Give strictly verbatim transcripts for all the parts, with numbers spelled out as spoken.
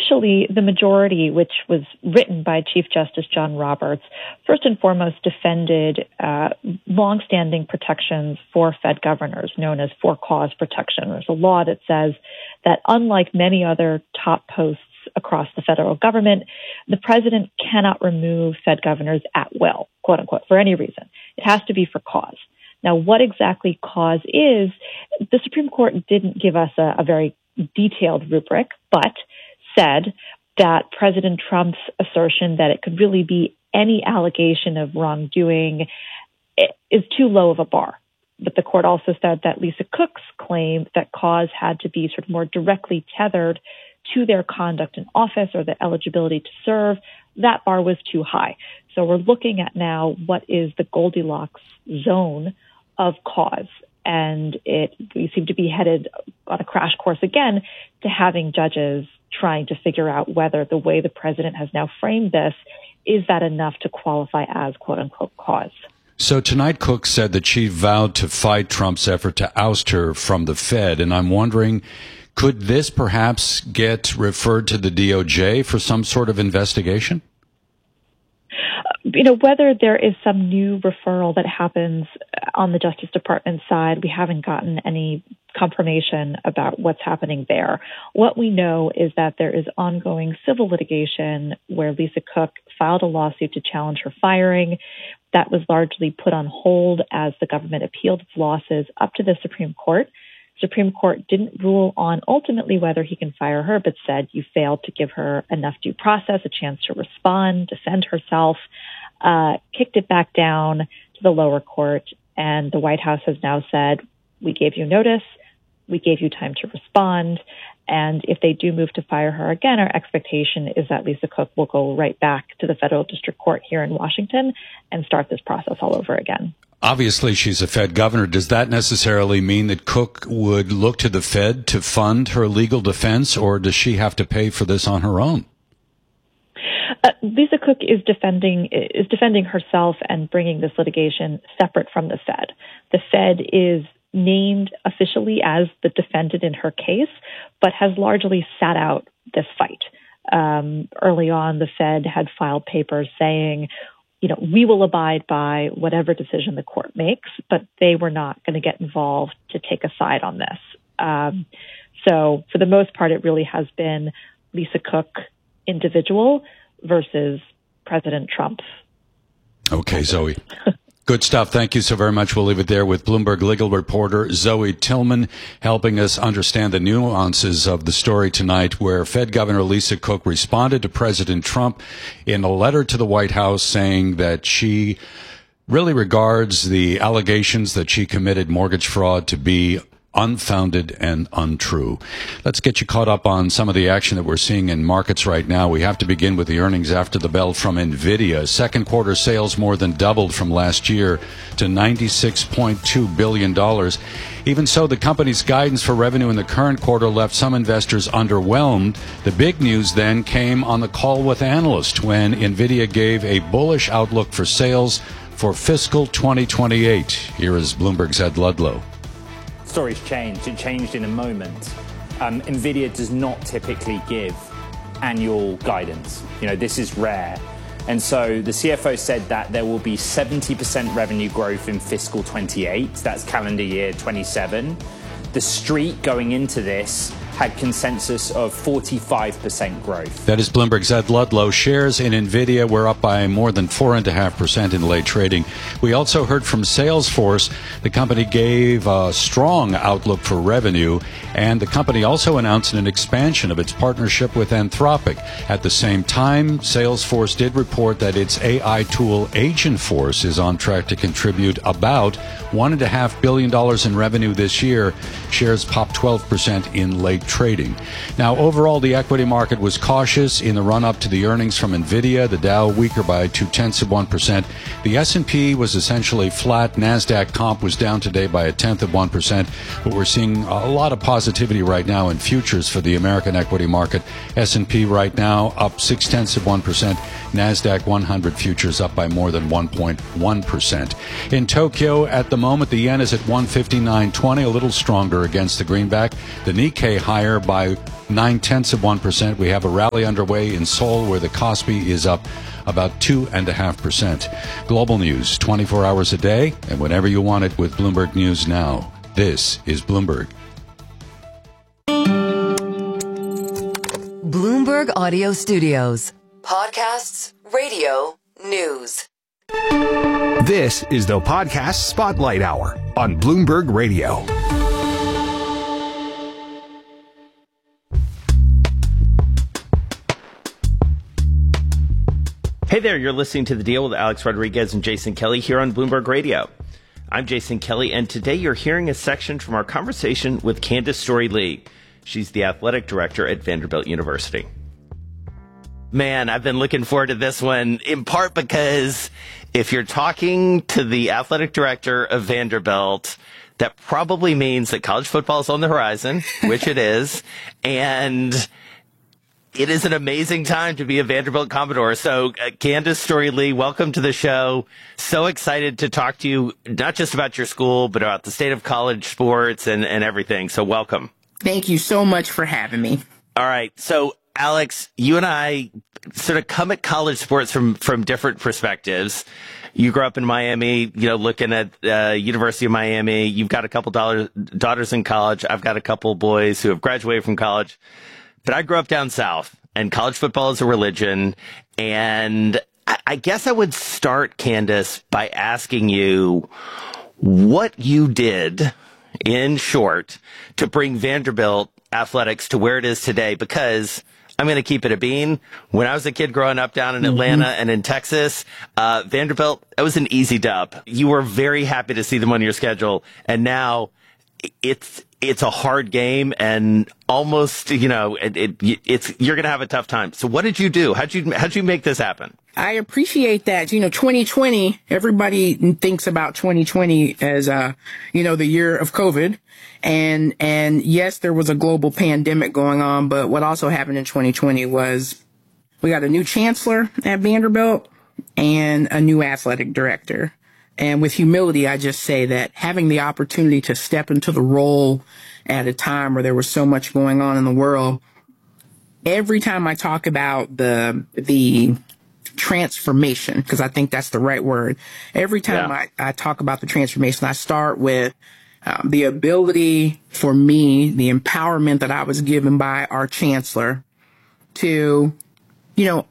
initially, the majority, which was written by Chief Justice John Roberts, first and foremost defended uh, longstanding protections for Fed governors, known as for-cause protection. There's a law that says that unlike many other top posts across the federal government, the president cannot remove Fed governors at will, quote unquote, for any reason. It has to be for cause. Now, what exactly cause is, the Supreme Court didn't give us a, a very detailed rubric, but said that President Trump's assertion that it could really be any allegation of wrongdoing is too low of a bar. But the court also said that Lisa Cook's claim that cause had to be sort of more directly tethered to their conduct in office or the eligibility to serve, that bar was too high. So we're looking at now what is the Goldilocks zone of cause. And it we seem to be headed on a crash course again to having judges trying to figure out whether the way the president has now framed this, is that enough to qualify as quote unquote cause. So tonight, Cook said that she vowed to fight Trump's effort to oust her from the Fed. And I'm wondering, could this perhaps get referred to the D O J for some sort of investigation? You know, whether there is some new referral that happens on the Justice Department side, we haven't gotten any confirmation about what's happening there. What we know is that there is ongoing civil litigation where Lisa Cook filed a lawsuit to challenge her firing. That was largely put on hold as the government appealed its losses up to the Supreme Court. Supreme Court didn't rule on ultimately whether he can fire her, but said you failed to give her enough due process, a chance to respond, defend herself, uh, kicked it back down to the lower court. And the White House has now said, we gave you notice, we gave you time to respond. And if they do move to fire her again, our expectation is that Lisa Cook will go right back to the federal district court here in Washington and start this process all over again. Obviously, she's a Fed governor. Does that necessarily mean that Cook would look to the Fed to fund her legal defense, or does she have to pay for this on her own? Uh, Lisa Cook is defending is defending herself and bringing this litigation separate from the Fed. The Fed is named officially as the defendant in her case, but has largely sat out this fight. Um, early on, the Fed had filed papers saying, you know, we will abide by whatever decision the court makes, but they were not going to get involved to take a side on this. Um, so for the most part, it really has been Lisa Cook individual versus President Trump. Okay, Zoe. Good stuff. Thank you so very much. We'll leave it there with Bloomberg legal reporter Zoe Tillman helping us understand the nuances of the story tonight, where Fed Governor Lisa Cook responded to President Trump in a letter to the White House saying that she really regards the allegations that she committed mortgage fraud to be unfounded and untrue. Let's get you caught up on some of the action that we're seeing in markets right now. We have to begin with the earnings after the bell from NVIDIA. Second quarter sales more than doubled from last year to ninety-six point two billion dollars. Even so, the company's guidance for revenue in the current quarter left some investors underwhelmed. The big news then came on the call with analysts when NVIDIA gave a bullish outlook for sales for fiscal twenty twenty-eight. Here is Bloomberg's Ed Ludlow. Story's changed. It changed in a moment. Um, NVIDIA does not typically give annual guidance. You know, this is rare. And so the C F O said that there will be seventy percent revenue growth in fiscal twenty-eight. That's calendar year twenty-seven. The street going into this had consensus of forty-five percent growth. That is Bloomberg's Ed Ludlow. Shares in NVIDIA were up by more than four point five percent in late trading. We also heard from Salesforce. The company gave a strong outlook for revenue, and the company also announced an expansion of its partnership with Anthropic. At the same time, Salesforce did report that its A I tool Agentforce is on track to contribute about one point five billion dollars in revenue this year. Shares popped twelve percent in late trading. Now, overall, the equity market was cautious in the run-up to the earnings from NVIDIA. The Dow weaker by two-tenths of one percent. The S and P was essentially flat. NASDAQ comp was down today by a tenth of one percent. But we're seeing a lot of positivity right now in futures for the American equity market. S and P right now up six-tenths of one percent. NASDAQ one hundred futures up by more than one point one percent. In Tokyo, at the moment, the yen is at one fifty-nine twenty, a little stronger against the greenback. The Nikkei high higher by nine-tenths of one percent. We have a rally underway in Seoul where the Kospi is up about two point five percent. Global news, twenty-four hours a day, and whenever you want it with Bloomberg News Now. This is Bloomberg. Bloomberg Audio Studios. Podcasts, radio, news. This is the Podcast Spotlight Hour on Bloomberg Radio. Hey there, you're listening to The Deal with Alex Rodriguez and Jason Kelly here on Bloomberg Radio. I'm Jason Kelly, and today you're hearing a section from our conversation with Candace Storey-Lee. She's the athletic director at Vanderbilt University. Man, I've been looking forward to this one, in part because if you're talking to the athletic director of Vanderbilt, that probably means that college football is on the horizon, which it is, and it is an amazing time to be a Vanderbilt Commodore. So, uh, Candace Storey-Lee, welcome to the show. So excited to talk to you, not just about your school, but about the state of college sports and, and everything. So welcome. Thank you so much for having me. All right. So, Alex, you and I sort of come at college sports from, from different perspectives. You grew up in Miami, you know, looking at uh, University of Miami. You've got a couple dollar, daughters in college. I've got a couple boys who have graduated from college. But I grew up down south, and college football is a religion. And I, I guess I would start, Candace, by asking you what you did, in short, to bring Vanderbilt athletics to where it is today. Because I'm going to keep it a bean. When I was a kid growing up down in Atlanta mm-hmm. and in Texas, uh, Vanderbilt, it was an easy dub. You were very happy to see them on your schedule. And now it's it's a hard game, and almost, you know, it, it, it's you're going to have a tough time. So what did you do? How'd you how'd you make this happen? I appreciate that. You know, twenty twenty, everybody thinks about twenty twenty as, uh, you know, the year of COVID. And, and yes, there was a global pandemic going on, but what also happened in twenty twenty was we got a new chancellor at Vanderbilt and a new athletic director. And with humility, I just say that having the opportunity to step into the role at a time where there was so much going on in the world, every time I talk about the the transformation, because I think that's the right word, every time yeah. I, I talk about the transformation, I start with um, the ability for me, the empowerment that I was given by our chancellor to, you know,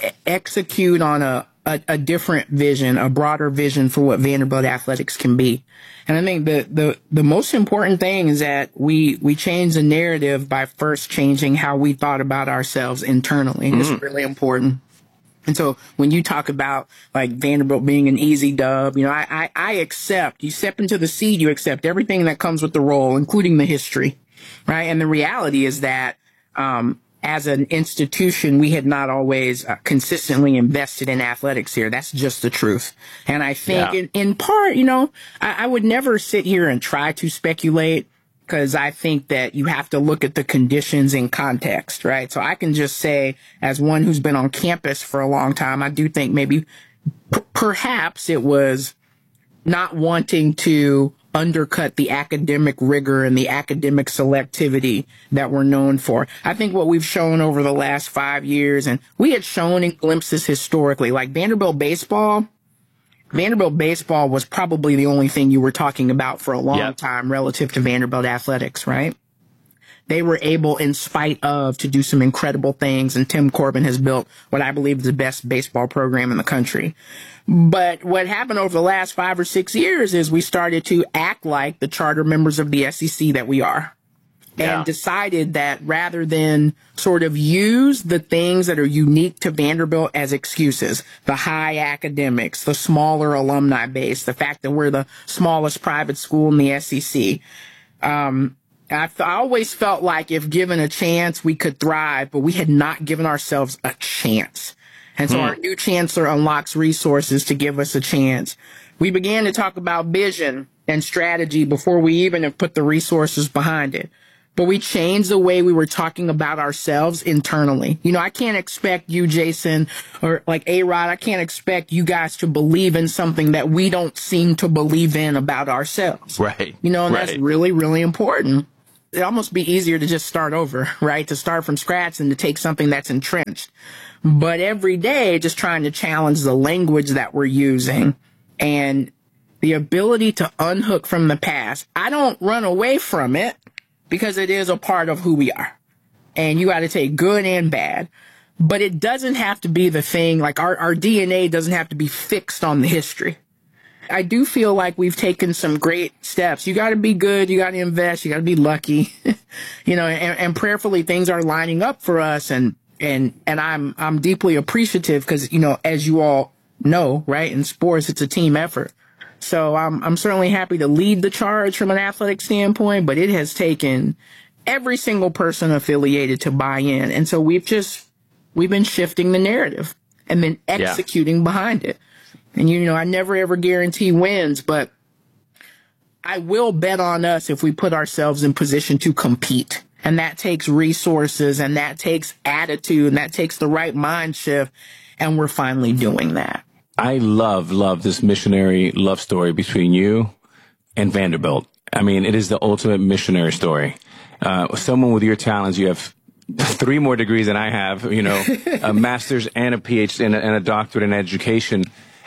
execute on a A, a different vision, a broader vision for what Vanderbilt athletics can be. And I think the, the, the most important thing is that we, we change the narrative by first changing how we thought about ourselves internally. Mm. It's really important. And so when you talk about like Vanderbilt being an easy dub, you know, I, I, I accept, you step into the seat, you accept everything that comes with the role, including the history, right? And the reality is that, um, as an institution, we had not always uh, consistently invested in athletics here. That's just the truth. And I think yeah. in, in part, you know, I, I would never sit here and try to speculate, because I think that you have to look at the conditions in context, right? So I can just say, as one who's been on campus for a long time, I do think maybe p- perhaps it was not wanting to undercut the academic rigor and the academic selectivity that we're known for. I think what we've shown over the last five years, and we had shown in glimpses historically, like Vanderbilt baseball, Vanderbilt baseball was probably the only thing you were talking about for a long yep. time relative to Vanderbilt athletics, right? They were able, in spite of, to do some incredible things, and Tim Corbin has built what I believe is the best baseball program in the country. But what happened over the last five or six years is we started to act like the charter members of the S E C that we are, yeah. and decided that rather than sort of use the things that are unique to Vanderbilt as excuses, the high academics, the smaller alumni base, the fact that we're the smallest private school in the S E C, um, I, th- I always felt like if given a chance, we could thrive, but we had not given ourselves a chance. And so hmm. our new chancellor unlocks resources to give us a chance. We began to talk about vision and strategy before we even have put the resources behind it. But we changed the way we were talking about ourselves internally. You know, I can't expect you, Jason, or like A-Rod, I can't expect you guys to believe in something that we don't seem to believe in about ourselves. Right. You know, and right. that's really, really important. it'd almost be easier to just start over, right? To start from scratch than to take something that's entrenched. But every day, just trying to challenge the language that we're using and the ability to unhook from the past. I don't run away from it because it is a part of who we are. And you got to take good and bad. But it doesn't have to be the thing, like our, our D N A doesn't have to be fixed on the history. I do feel like we've taken some great steps. You got to be good. You got to invest. You got to be lucky, you know, and, and prayerfully things are lining up for us. And, and, and I'm, I'm deeply appreciative because, you know, as you all know, right, in sports, it's a team effort. So I'm, I'm certainly happy to lead the charge from an athletic standpoint, but it has taken every single person affiliated to buy in. And so we've just, we've been shifting the narrative and then executing yeah. behind it. And, you know, I never ever guarantee wins, but I will bet on us if we put ourselves in position to compete. And that takes resources and that takes attitude and that takes the right mind shift. And we're finally doing that. I love, love this missionary love story between you and Vanderbilt. I mean, it is the ultimate missionary story. Uh, someone with your talents, you have three more degrees than I have, you know, a master's and a PhD and a, and a doctorate in education.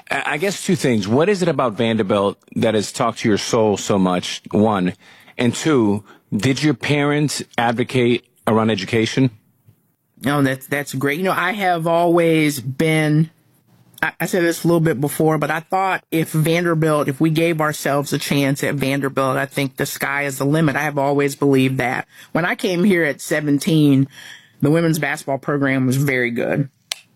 I guess two things. What is it about Vanderbilt that has talked to your soul so much? One. And two, did your parents advocate around education? No, that's, that's great. You know, I have always been, I, I said this a little bit before, but I thought if Vanderbilt, if we gave ourselves a chance at Vanderbilt, I think the sky is the limit. I have always believed that. When I came here at seventeen, the women's basketball program was very good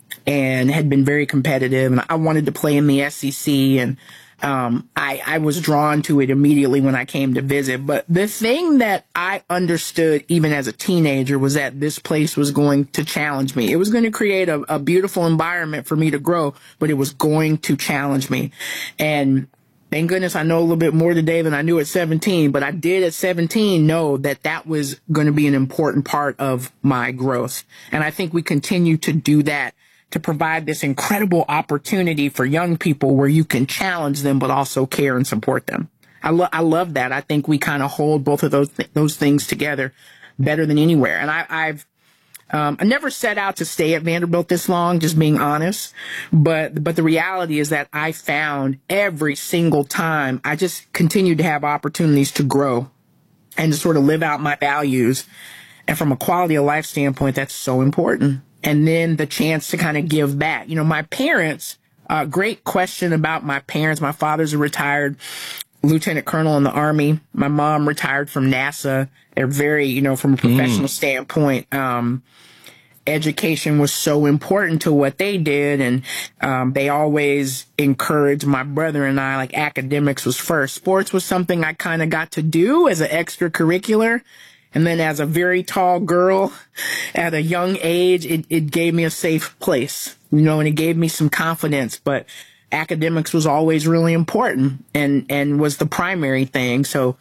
and had been very competitive. And I wanted to play in the S E C. And um, I, I was drawn to it immediately when I came to visit. But the thing that I understood even as a teenager was that this place was going to challenge me. It was going to create a, a beautiful environment for me to grow, but it was going to challenge me. And thank goodness I know a little bit more today than I knew at seventeen. But I did at seventeen know that that was going to be an important part of my growth. And I think we continue to do that, to provide this incredible opportunity for young people where you can challenge them, but also care and support them. I, lo- I love that. I think we kind of hold both of those th- those things together better than anywhere. And I, I've um, I never set out to stay at Vanderbilt this long, just being honest. But but the reality is that I found every single time I just continued to have opportunities to grow and to sort of live out my values. And from a quality of life standpoint, that's so important. And then the chance to kind of give back. You know, my parents, uh, great question about my parents. My father's a retired lieutenant colonel in the Army. My mom retired from NASA. They're very, you know, from a professional mm. standpoint, um, education was so important to what they did. And um, they always encouraged my brother and I, like academics was first. Sports was something I kind of got to do as an extracurricular. And then as a very tall girl at a young age, it, it gave me a safe place, you know, and it gave me some confidence. But academics was always really important and, and was the primary thing. So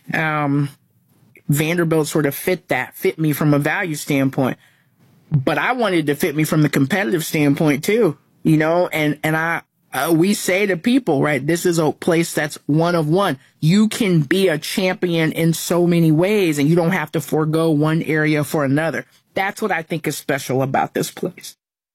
um, Vanderbilt sort of fit that, fit me from a value standpoint. But I wanted to fit me from the competitive standpoint, too, you know, and, and I, Uh, we say to people, right, this is a place that's one of one. You can be a champion in so many ways, and you don't have to forego one area for another. That's what I think is special about this place.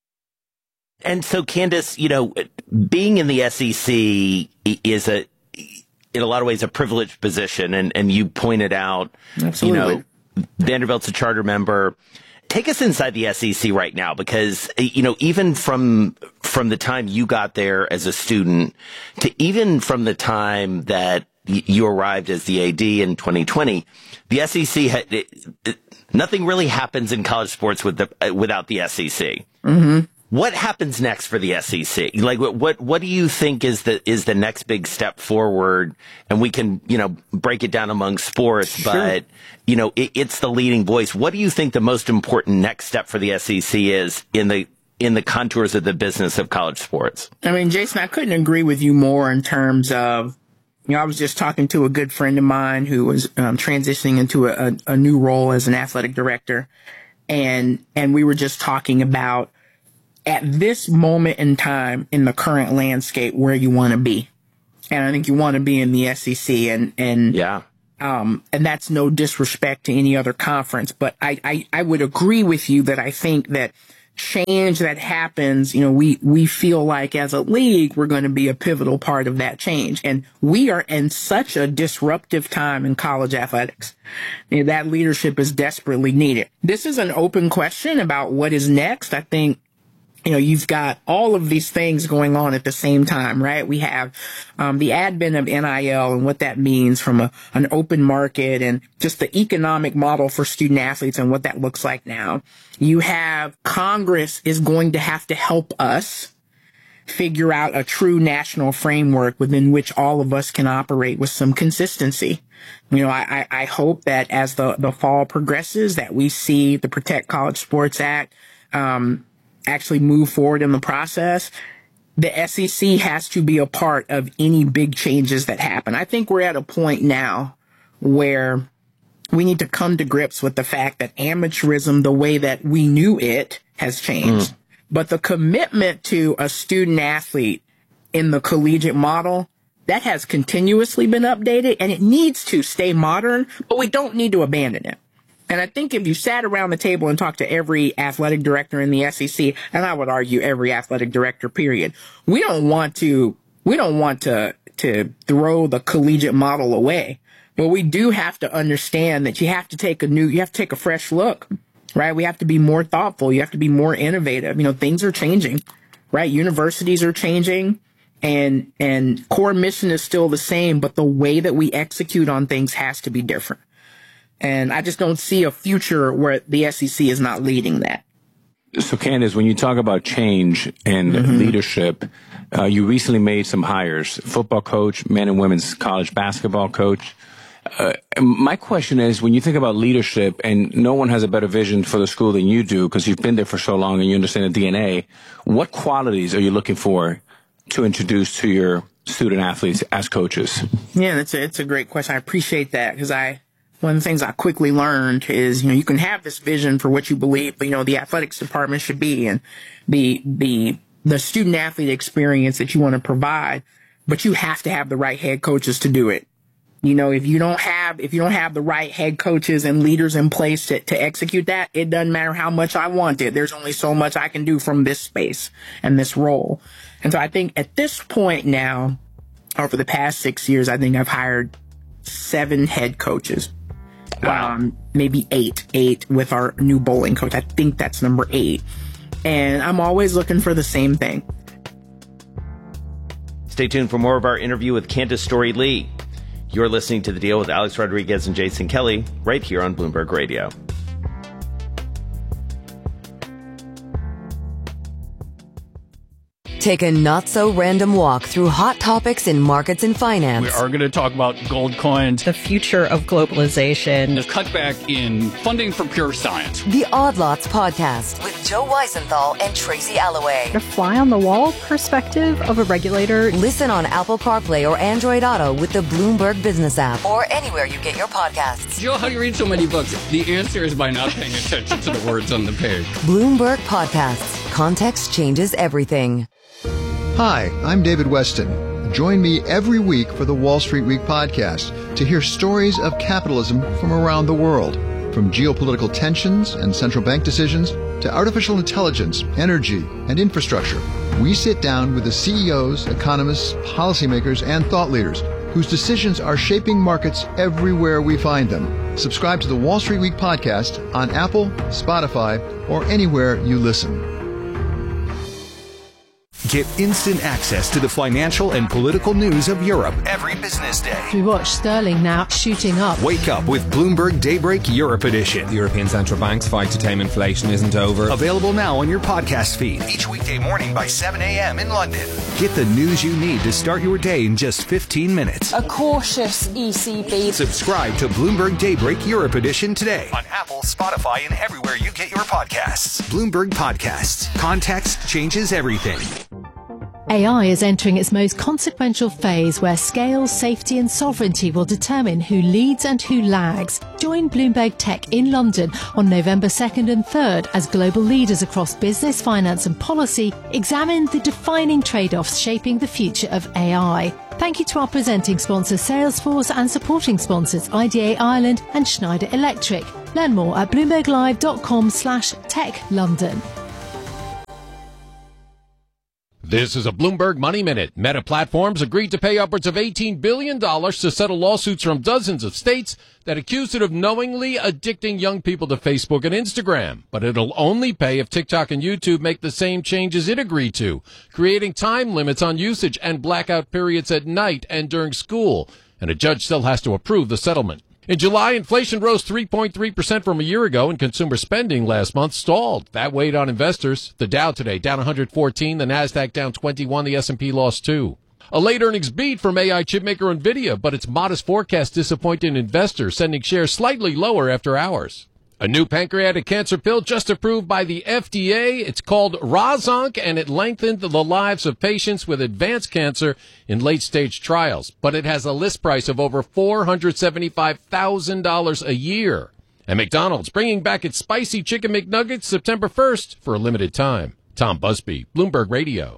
And so, Candace, you know, being in the S E C is a, in a lot of ways, a privileged position. And, and you pointed out, Absolutely. you know, Vanderbilt's a charter member. Take us inside the S E C right now, because, you know, even from from the time you got there as a student to even from the time that y- you arrived as the A D in twenty twenty, the S E C had it, it, nothing really happens in college sports with the, uh, without the S E C. Mm-hmm. What happens next for the S E C? Like, what, what, what do you think is the, is the next big step forward? And we can, you know, break it down among sports, sure. but, you know, it, it's the leading voice. What do you think the most important next step for the S E C is in the, in the contours of the business of college sports? I mean, Jason, I couldn't agree with you more in terms of, you know, I was just talking to a good friend of mine who was um, transitioning into a, a, a new role as an athletic director. And, and we were just talking about, at this moment in time in the current landscape, where you want to be. And I think you want to be in the S E C. And, and yeah. Um, and that's no disrespect to any other conference, but I, I, I would agree with you that I think that change that happens, you know, we, we feel like as a league, we're going to be a pivotal part of that change. And we are in such a disruptive time in college athletics. You know, that leadership is desperately needed. This is an open question about what is next. I think, you know, you've got all of these things going on at the same time, right? We have um, the advent of N I L and what that means from a, an open market and just the economic model for student athletes and what that looks like now. You have Congress is going to have to help us figure out a true national framework within which all of us can operate with some consistency. You know, I, I hope that as the, the fall progresses, that we see the Protect College Sports Act, um, actually move forward in the process. The S E C has to be a part of any big changes that happen. I think we're at a point now where we need to come to grips with the fact that amateurism, the way that we knew it, has changed. Mm. But the commitment to a student athlete in the collegiate model, that has continuously been updated, and it needs to stay modern, but we don't need to abandon it. And I think if you sat around the table and talked to every athletic director in the S E C, and I would argue every athletic director, period, we don't want to, we don't want to, to throw the collegiate model away. But we do have to understand that you have to take a new, you have to take a fresh look, right? We have to be more thoughtful. You have to be more innovative. You know, things are changing, right? Universities are changing, and, and core mission is still the same, but the way that we execute on things has to be different. And I just don't see a future where the S E C is not leading that. So, Candace, when you talk about change and mm-hmm. leadership, uh, you recently made some hires, football coach, men and women's college basketball coach. Uh, my question is, when you think about leadership, and no one has a better vision for the school than you do because you've been there for so long and you understand the D N A, what qualities are you looking for to introduce to your student athletes as coaches? Yeah, that's a, it's a great question. I appreciate that because I, one of the things I quickly learned is, you know, you can have this vision for what you believe, but, you know, the athletics department should be and the, the, the student athlete experience that you want to provide, but you have to have the right head coaches to do it. You know, if you don't have, if you don't have the right head coaches and leaders in place to, to execute that, it doesn't matter how much I want it. There's only so much I can do from this space and this role. And so I think at this point now, over the past six years, I think I've hired seven head coaches. Wow. Um, maybe eight, eight with our new bowling coach. I think that's number eight. And I'm always looking for the same thing. Stay tuned for more of our interview with Candace Storey-Lee. You're listening to The Deal with Alex Rodriguez and Jason Kelly right here on Bloomberg Radio. Take a not-so-random walk through hot topics in markets and finance. We are going to talk about gold coins, the future of globalization, the cutback in funding for pure science. The Odd Lots Podcast with Joe Weisenthal and Tracy Alloway. The fly-on-the-wall perspective of a regulator. Listen on Apple CarPlay or Android Auto with the Bloomberg Business app or anywhere you get your podcasts. Joe, how do you read so many books? The answer is by not paying attention to the words on the page. Bloomberg Podcasts. Context changes everything. Hi, I'm David Weston. Join me every week for the Wall Street Week podcast to hear stories of capitalism from around the world. From geopolitical tensions and central bank decisions to artificial intelligence, energy, and infrastructure, we sit down with the C E Os, economists, policymakers, and thought leaders whose decisions are shaping markets everywhere we find them. Subscribe to the Wall Street Week podcast on Apple, Spotify, or anywhere you listen. Get instant access to the financial and political news of Europe every business day. We watch sterling now shooting up. Wake up with Bloomberg Daybreak Europe Edition. The European Central Bank's fight to tame inflation isn't over. Available now on your podcast feed each weekday morning by seven a.m. in London. Get the news you need to start your day in just fifteen minutes. A cautious E C B. Subscribe to Bloomberg Daybreak Europe Edition today on Apple, Spotify, and everywhere you get your podcasts. Bloomberg Podcasts. Context changes everything. A I is entering its most consequential phase where scale, safety and sovereignty will determine who leads and who lags. Join Bloomberg Tech in London on November second and third as global leaders across business, finance and policy examine the defining trade-offs shaping the future of A I. Thank you to our presenting sponsor Salesforce and supporting sponsors I D A Ireland and Schneider Electric. Learn more at bloomberglive.com slash tech London. This is a Bloomberg Money Minute. Meta Platforms agreed to pay upwards of eighteen billion dollars to settle lawsuits from dozens of states that accuse it of knowingly addicting young people to Facebook and Instagram. But it'll only pay if TikTok and YouTube make the same changes it agreed to, creating time limits on usage and blackout periods at night and during school. And a judge still has to approve the settlement. In July, inflation rose three point three percent from a year ago, and consumer spending last month stalled. That weighed on investors. The Dow today down one hundred fourteen, the Nasdaq down twenty-one, the S and P lost two. A late earnings beat from A I chipmaker NVIDIA, but its modest forecast disappointed investors, sending shares slightly lower after hours. A new pancreatic cancer pill just approved by the F D A. It's called Rozonk, and it lengthened the lives of patients with advanced cancer in late-stage trials. But it has a list price of over four hundred seventy-five thousand dollars a year. And McDonald's bringing back its spicy chicken McNuggets September first for a limited time. Tom Busby, Bloomberg Radio.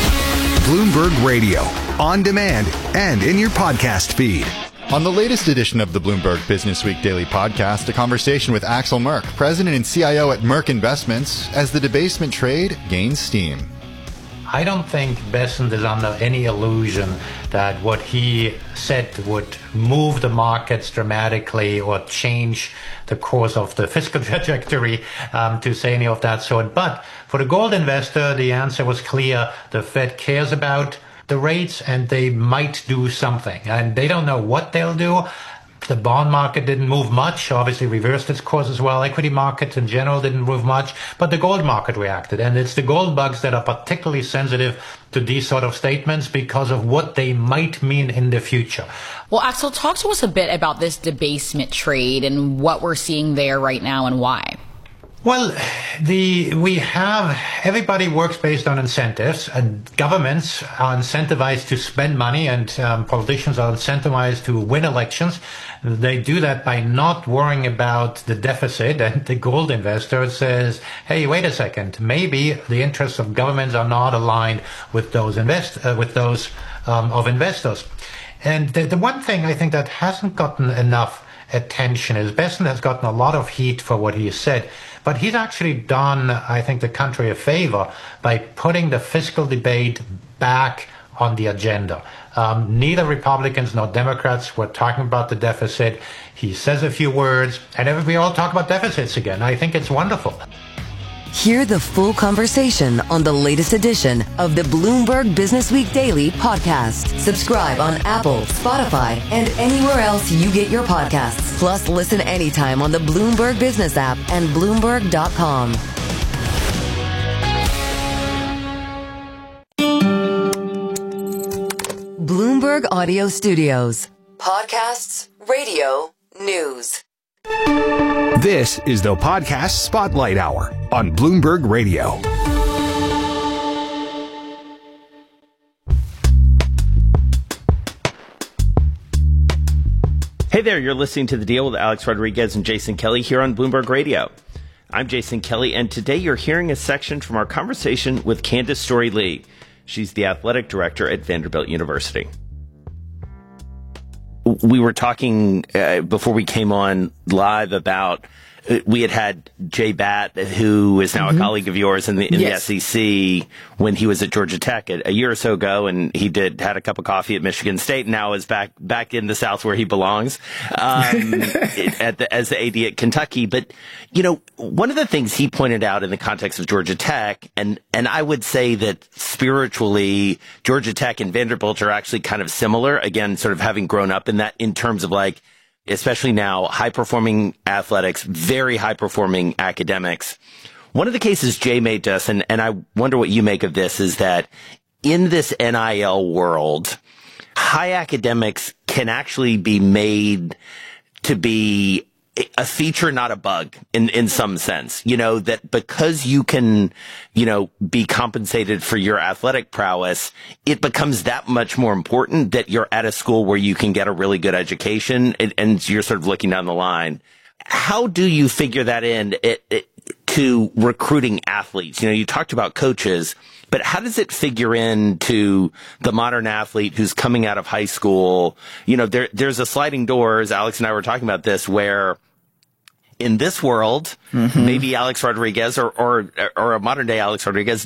Bloomberg Radio, on demand and in your podcast feed. On the latest edition of the Bloomberg Business Week Daily Podcast, a conversation with Axel Merck, president and C I O at Merck Investments, as the debasement trade gains steam. I don't think Bessent is under any illusion that what he said would move the markets dramatically or change the course of the fiscal trajectory, um, to say any of that sort. But for the gold investor, the answer was clear. The Fed cares about the rates, and they might do something. And they don't know what they'll do. The bond market didn't move much, obviously reversed its course as well. Equity markets in general didn't move much, but the gold market reacted. And it's the gold bugs that are particularly sensitive to these sort of statements because of what they might mean in the future. Well, Axel, talk to us a bit about this debasement trade and what we're seeing there right now and why. Well, the we have everybody works based on incentives, and governments are incentivized to spend money, and um, politicians are incentivized to win elections. They do that by not worrying about the deficit, and the gold investor says, "Hey, wait a second. Maybe the interests of governments are not aligned with those invest uh, with those um, of investors." And the, the one thing I think that hasn't gotten enough attention is Bessent has gotten a lot of heat for what he has said. But he's actually done, I think, the country a favor by putting the fiscal debate back on the agenda. Um, neither Republicans nor Democrats were talking about the deficit. He says a few words, and we all talk about deficits again. I think it's wonderful. Hear the full conversation on the latest edition of the Bloomberg Business Week Daily Podcast. Subscribe on Apple, Spotify, and anywhere else you get your podcasts. Plus, listen anytime on the Bloomberg Business app and Bloomberg dot com. Bloomberg Audio Studios. Podcasts, radio, news. This is the Podcast Spotlight Hour on Bloomberg Radio. Hey there, you're listening to The Deal with Alex Rodriguez and Jason Kelly here on Bloomberg Radio. I'm Jason Kelly, and today you're hearing a section from our conversation with Candace Storey-Lee. She's the athletic director at Vanderbilt University. We were talking uh, before we came on live about uh, we had had Jay Batt, who is now mm-hmm. a colleague of yours in the in yes. the S E C, when he was at Georgia Tech a, a year or so ago, and he did had a cup of coffee at Michigan State. Now is back back in the South where he belongs, um, at the, as the A D at Kentucky. But you know, one of the things he pointed out in the context of Georgia Tech, and and I would say that spiritually, Georgia Tech and Vanderbilt are actually kind of similar. Again, sort of having grown up in that, in terms of like, especially now, high-performing athletics, very high-performing academics. One of the cases Jay made to us, and, and I wonder what you make of this, is that in this N I L world, high academics can actually be made to be a feature, not a bug, in, in some sense. You know, that because you can, you know, be compensated for your athletic prowess, it becomes that much more important that you're at a school where you can get a really good education, and, and you're sort of looking down the line. How do you figure that in? It, it, to recruiting athletes? You know, you talked about coaches, but how does it figure in to the modern athlete who's coming out of high school? You know, there, there's a sliding doors. Alex and I were talking about this, where in this world, mm-hmm. maybe Alex Rodriguez or, or, or a modern day Alex Rodriguez